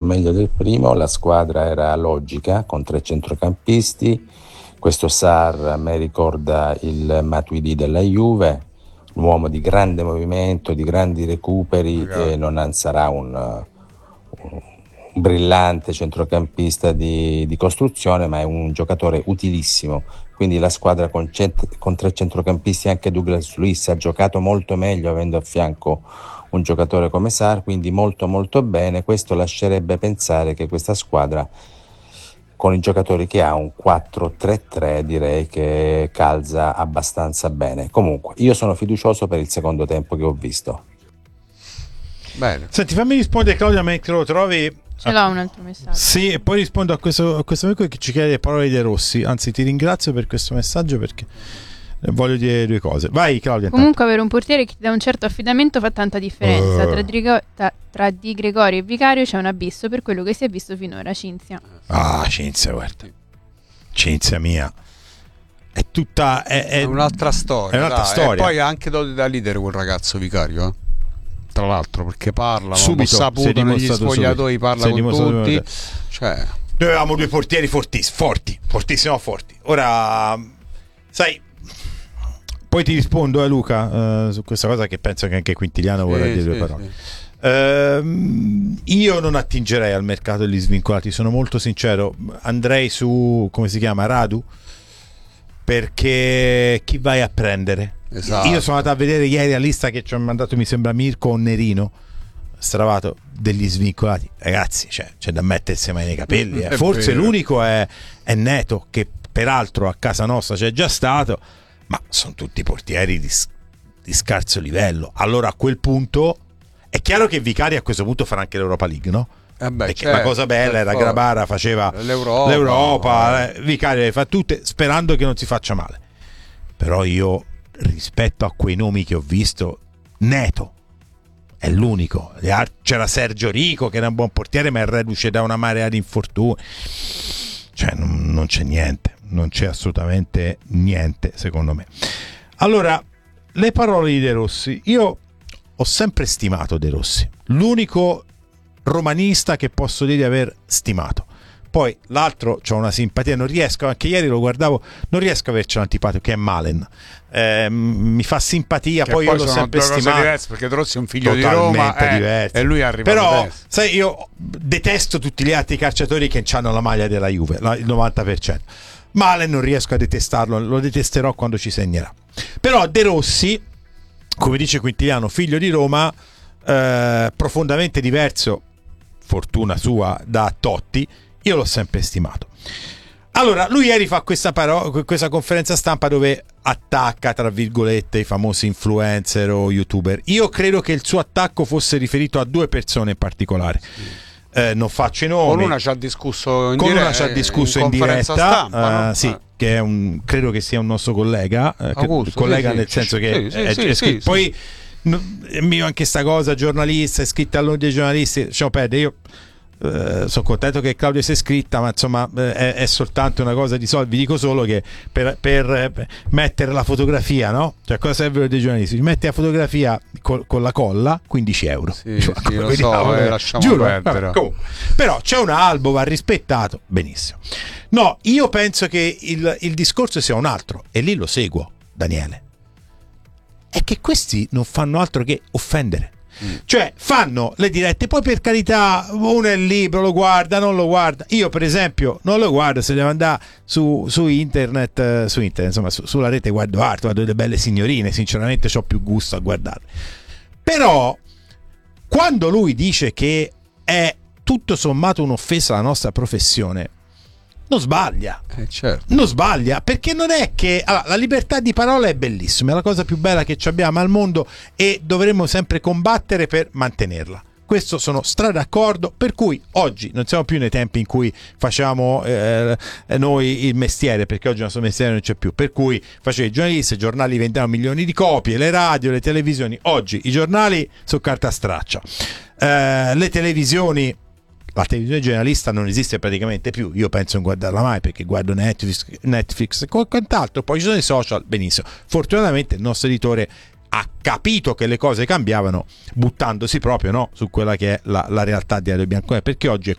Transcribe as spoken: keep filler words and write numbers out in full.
meglio del primo. La squadra era logica, con tre centrocampisti. Questo Sarr a me ricorda il Matuidi della Juve, un uomo di grande movimento, di grandi recuperi, e non sarà un, un brillante centrocampista di, di costruzione, ma è un giocatore utilissimo. Quindi la squadra con, cent- con tre centrocampisti, anche Douglas Luiz ha giocato molto meglio avendo a fianco un giocatore come Sarr, quindi molto molto bene. Questo lascerebbe pensare che questa squadra, con i giocatori che ha, un quattro tre tre, direi che calza abbastanza bene. Comunque io sono fiducioso per il secondo tempo che ho visto. Bene. Senti, fammi rispondere, Claudia, mentre lo trovi. Ce l'ho un altro messaggio. Sì, e poi rispondo a questo, a questo amico che ci chiede le parole di De Rossi. Anzi, ti ringrazio per questo messaggio, perché voglio dire due cose. Vai, Claudia. Comunque avere un portiere che ti dà un certo affidamento fa tanta differenza. uh. tra, Drigo- ta- tra Di Gregorio e Vicario c'è un abisso, per quello che si è visto finora. Cinzia. Ah, Cinzia, guarda, Cinzia mia, è tutta è, è, è un'altra storia, è un'altra dai. storia. E poi anche da, da leader quel ragazzo Vicario, eh? Tra l'altro, perché parla subito, saputo negli spogliatoi, parla con tutti, ciooi... Noi avevamo due portieri fortissimi, forti, fortissimo forti. Ora, sai, poi ti rispondo a eh, Luca uh, su questa cosa, che penso che anche Quintiliano vorrà sì, dire due sì, parole. Sì. Uh, io non attingerei al mercato degli svincolati, sono molto sincero. Andrei su, come si chiama, Radu, perché chi vai a prendere? Esatto. Io sono andato a vedere ieri la lista che ci ha mandato, mi sembra Mirko o Nerino, stravato, degli svincolati. Ragazzi, c'è, c'è da mettersi mai nei capelli, eh. Forse vero. L'unico è, è Neto, che peraltro a casa nostra c'è già stato, ma sono tutti portieri di, di scarso livello. Allora a quel punto è chiaro che Vicari a questo punto farà anche l'Europa League, no? Eh beh, perché certo, la cosa bella era Grabara faceva l'Europa, l'Europa eh. Vicari le fa tutte, sperando che non si faccia male. Però io, rispetto a quei nomi che ho visto, Neto è l'unico. C'era Sergio Rico che era un buon portiere, ma è reduce da una marea di infortuni. Cioè non, non c'è niente, non c'è assolutamente niente, secondo me. Allora, le parole di De Rossi. Io ho sempre stimato De Rossi, l'unico romanista che posso dire di aver stimato. Poi l'altro c'ho una simpatia, non riesco, anche ieri lo guardavo, non riesco a averci l'antipatico, che è Malen. Eh, mi fa simpatia, che poi, poi io l'ho sempre stimato. Diverse, perché De Rossi è un figlio di Roma eh, e lui arriva. Però sai, io detesto tutti gli altri calciatori che hanno la maglia della Juve, il novanta per cento. Malen non riesco a detestarlo, lo detesterò quando ci segnerà. Però De Rossi, come dice Quintiliano, figlio di Roma, eh, profondamente diverso, fortuna sua, da Totti. Io l'ho sempre stimato. Allora, lui ieri fa questa, paro- questa conferenza stampa dove attacca, tra virgolette, i famosi influencer o youtuber. Io credo che il suo attacco fosse riferito a due persone in particolare. Sì. Eh, non faccio i nomi. Con una ci ha discusso in Con dire- una ci ha discusso in, in diretta. Stampa, uh, no? Sì, eh. che è un, credo che sia un nostro collega. Eh, Augusto, collega sì, nel sì, senso sì, che sì, è, sì, è sì, poi sì. no, è mio anche sta cosa, giornalista, è scritta all'ordine dei giornalisti. Lasciamo perdere, io Uh, sono contento che Claudia sia iscritta, ma insomma uh, è, è soltanto una cosa di soldi. Vi dico solo che per, per, per mettere la fotografia, no? Cioè, cosa serve dei giornalisti? Metti la fotografia col, con la colla, quindici euro. Sì, cioè, sì, lo so, eh, lasciamo giuro, perdere. Vabbè, comunque. Però c'è un albo, va rispettato, benissimo. No, io penso che il, il discorso sia un altro, e lì lo seguo, Daniele. È che questi non fanno altro che offendere. Cioè fanno le dirette, poi per carità uno è libero, lo guarda, non lo guarda. Io per esempio non lo guardo, se devo andare su, su internet, eh, su internet insomma su, sulla rete guardo arte, guardo delle belle signorine, sinceramente ho più gusto a guardarle. Però quando lui dice che è tutto sommato un'offesa alla nostra professione, non sbaglia, eh, certo. non sbaglia, perché non è che allora, la libertà di parola è bellissima, è la cosa più bella che ci abbiamo al mondo e dovremmo sempre combattere per mantenerla. Questo sono stra d'accordo, per cui oggi non siamo più nei tempi in cui facciamo eh, noi il mestiere, perché oggi il nostro mestiere non c'è più, per cui facevi i giornalisti, i giornali vendevano milioni di copie, le radio, le televisioni. Oggi i giornali sono carta straccia, eh, le televisioni, la televisione generalista non esiste praticamente più, io penso non guardarla mai perché guardo Netflix, Netflix e quant'altro. Poi ci sono i social, benissimo, fortunatamente il nostro editore ha capito che le cose cambiavano, buttandosi proprio, no, su quella che è la, la realtà di Aereo Bianco, perché oggi è